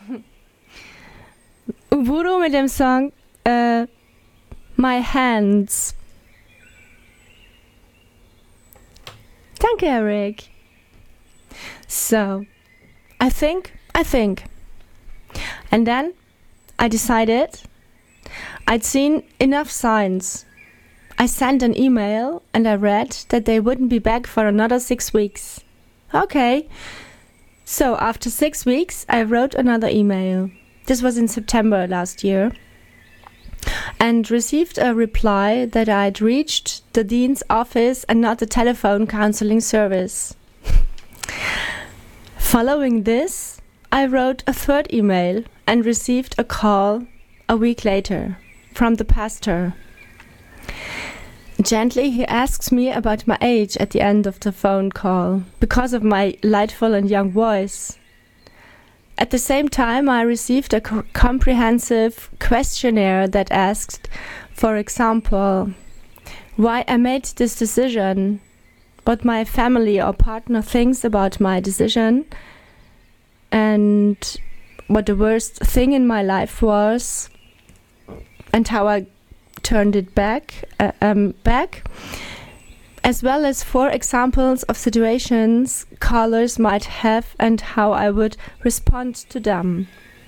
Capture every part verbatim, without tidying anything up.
Uburu mit dem Song uh, My Hands. Danke, Eric. So, I think, I think. And then I decided I'd seen enough signs. I sent an email and I read that they wouldn't be back for another six weeks. Okay. So after six weeks, I wrote another email. This was in September last year. And received a reply that I'd reached the dean's office and not the telephone counseling service. Following this, I wrote a third email and received a call a week later from the pastor. Gently, he asks me about my age at the end of the phone call because of my lightful and young voice. At the same time, I received a co- comprehensive questionnaire that asked, for example, why I made this decision, what my family or partner thinks about my decision, and what the worst thing in my life was, and how I turned it back, uh, um, back, as well as four examples of situations callers might have and how I would respond to them.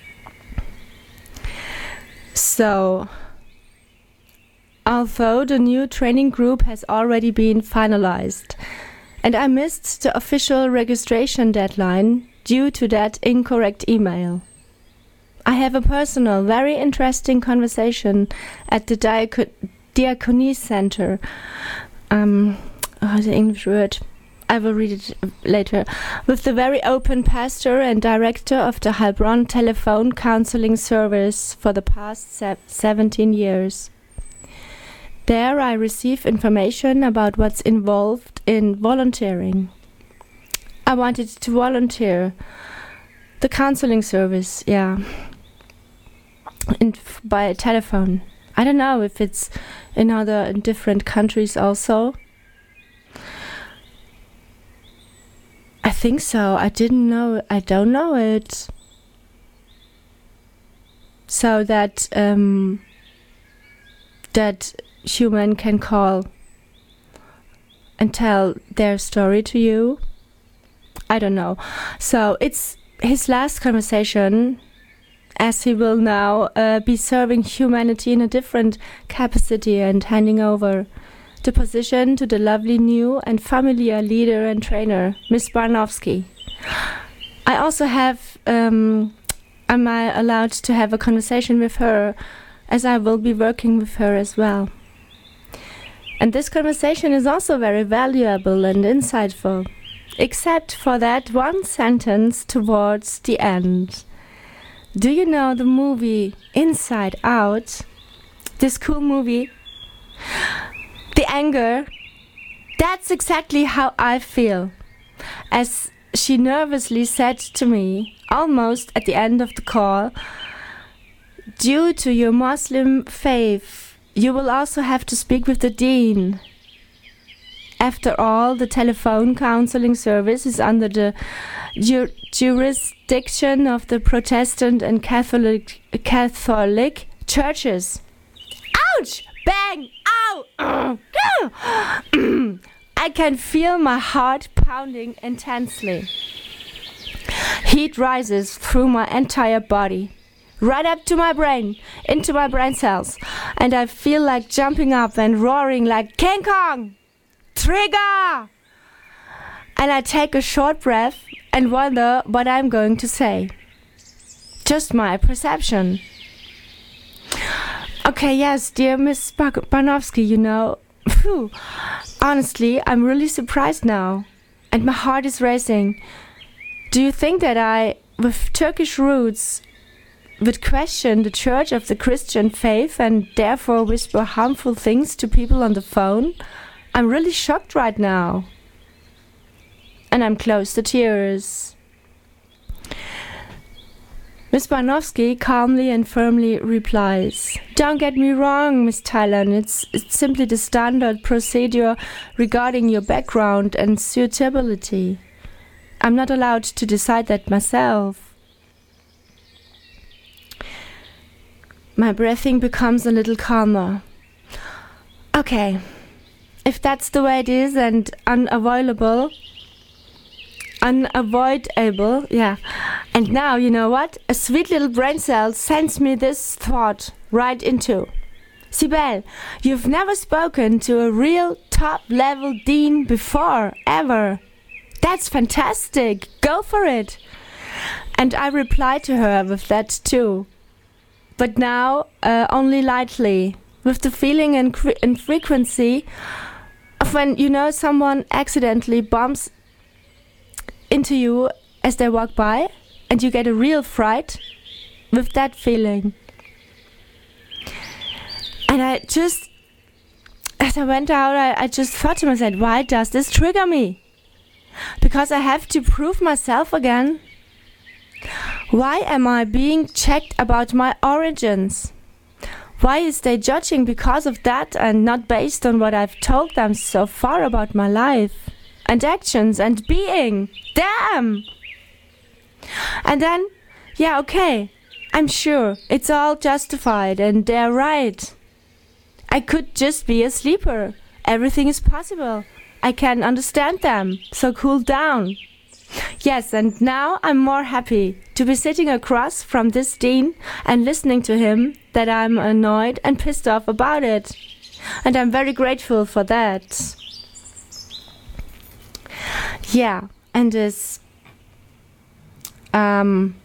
So, although the new training group has already been finalized, and I missed the official registration deadline due to that incorrect email, I have a personal, very interesting conversation at the Diaco- Diaconie Center. Um, oh, the English word. I will read it later. With the very open pastor and director of the Heilbronn telephone counseling service for the past se- seventeen years. There I receive information about what's involved in volunteering. I wanted to volunteer. The counseling service, yeah. In, by telephone. I don't know if it's in other in different countries also. I think so. I didn't know. I don't know it. So that um, that human can call and tell their story to you. I don't know. So it's his last conversation, as he will now uh, be serving humanity in a different capacity and handing over the position to the lovely new and familiar leader and trainer, Miss Barnowski. I also have, um, am I allowed to have a conversation with her, as I will be working with her as well. And this conversation is also very valuable and insightful, except for that one sentence towards the end. Do you know the movie Inside Out? This cool movie? The anger, that's exactly how I feel. As she nervously said to me, almost at the end of the call, due to your Muslim faith, you will also have to speak with the dean. After all, the telephone counseling service is under the ju- jurisdiction of the Protestant and Catholic Catholic churches. Ouch! Bang! Ow! I can feel my heart pounding intensely. Heat rises through my entire body, right up to my brain, into my brain cells, and I feel like jumping up and roaring like King Kong! Trigger! And I take a short breath and wonder what I'm going to say. Just my perception. Okay, yes, dear Miss Bar- Barnowski, you know, phew, honestly, I'm really surprised now, and my heart is racing. Do you think that I, with Turkish roots, would question the Church of the Christian faith and therefore whisper harmful things to people on the phone? I'm really shocked right now. And I'm close to tears. Miss Barnowski calmly and firmly replies, "Don't get me wrong, Miss Thailand, it's, it's simply the standard procedure regarding your background and suitability. I'm not allowed to decide that myself." my breathing becomes a little calmer. Okay, if that's the way it is and unavoidable, unavoidable, yeah. And now, you know what? A sweet little brain cell sends me this thought right into. Sibel, you've never spoken to a real top-level dean before, ever. That's fantastic. Go for it. And I replied to her with that too. But now uh, only lightly, with the feeling and, cre- and frequency of when, you know, someone accidentally bumps into you as they walk by and you get a real fright, with that feeling. And I just, as I went out, I, I just thought to myself, why does this trigger me? Because I have to prove myself again? Why am I being checked about my origins? Why is they judging because of that and not based on what I've told them so far about my life and actions and being? Damn! And then, yeah, okay, I'm sure it's all justified and they're right. I could just be a sleeper. Everything is possible. I can understand them, so cool down. Yes, and now I'm more happy to be sitting across from this dean and listening to him that I'm annoyed and pissed off about it. And I'm very grateful for that. Yeah, and this um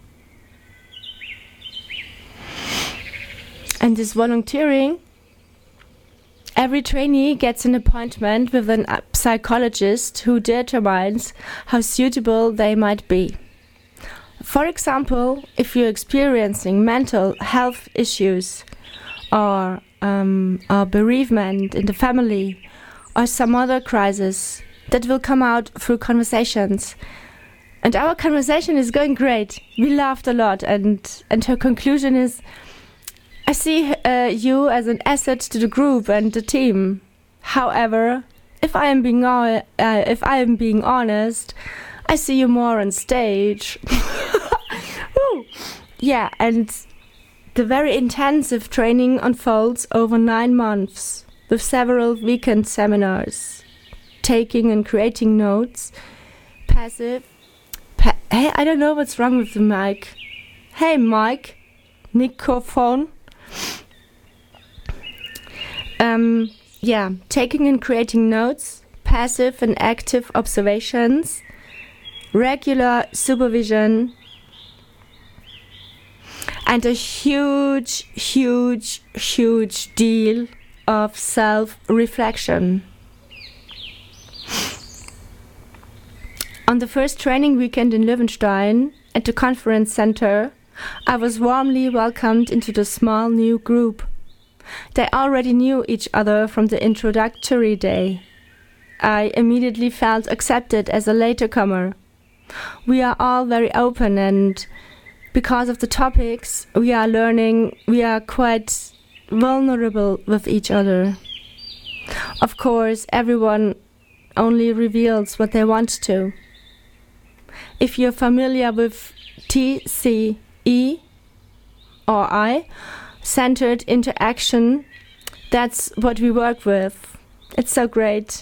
and this volunteering, every trainee gets an appointment with a psychologist who determines how suitable they might be. For example, if you're experiencing mental health issues or, um, or bereavement in the family or some other crisis that will come out through conversations. And our conversation is going great. We laughed a lot, and, and her conclusion is, I see uh, you as an asset to the group and the team. However, if I am being uh, if I am being honest, I see you more on stage. Yeah, and the very intensive training unfolds over nine months with several weekend seminars, taking and creating notes, passive. Pa- hey, I don't know what's wrong with the mic. Hey, mic, microphone. Um, yeah, taking and creating notes, passive and active observations, regular supervision, and a huge, huge, huge deal of self-reflection. On the first training weekend in Löwenstein, at the conference center, I was warmly welcomed into the small new group. They already knew each other from the introductory day. I immediately felt accepted as a later-comer. We are all very open, and because of the topics we are learning, we are quite vulnerable with each other. Of course, everyone only reveals what they want to. If you're familiar with T C E or I, centered interaction, that's what we work with. It's so great.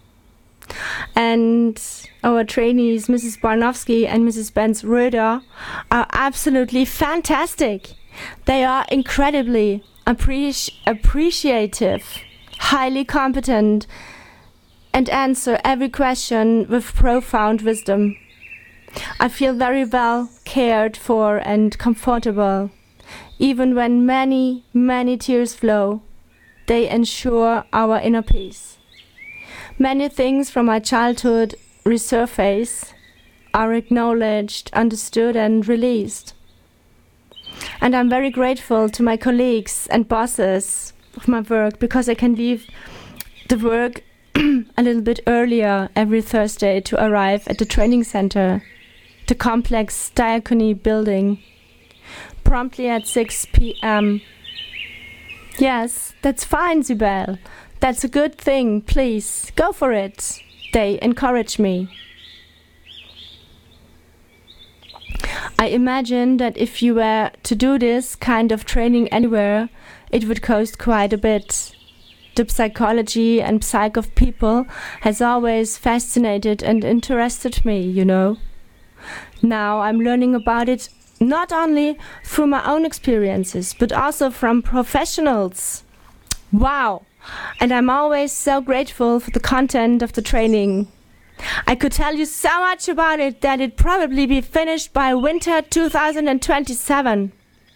And our trainees, Missus Barnowski and Missus Benz-Röder, are absolutely fantastic. They are incredibly appreci- appreciative, highly competent, and answer every question with profound wisdom. I feel very well cared for and comfortable. Even when many, many tears flow, they ensure our inner peace. Many things from my childhood resurface, are acknowledged, understood, and released. And I'm very grateful to my colleagues and bosses of my work, because I can leave the work a little bit earlier every Thursday to arrive at the training center, the complex Diakonie building, promptly at six p.m. Yes, that's fine, Sibel. That's a good thing. Please, go for it. They encourage me. I imagine that if you were to do this kind of training anywhere, it would cost quite a bit. The psychology and psyche of people has always fascinated and interested me, you know. Now I'm learning about it not only through my own experiences, but also from professionals. Wow! And I'm always so grateful for the content of the training. I could tell you so much about it that it'd probably be finished by winter two thousand twenty-seven.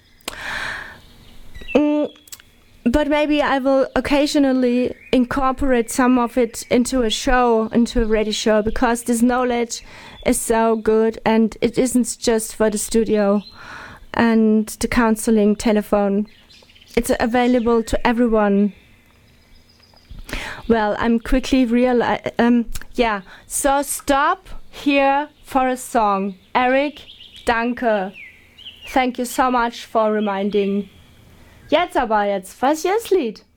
Mm, but maybe I will occasionally incorporate some of it into a show, into a radio show, because this knowledge is so good and it isn't just for the studio and the counseling telephone. It's available to everyone. Well, I'm quickly real. Um, yeah, so stop here for a song. Eric, danke. Thank you so much for reminding. Jetzt aber, jetzt, was ist das Lied?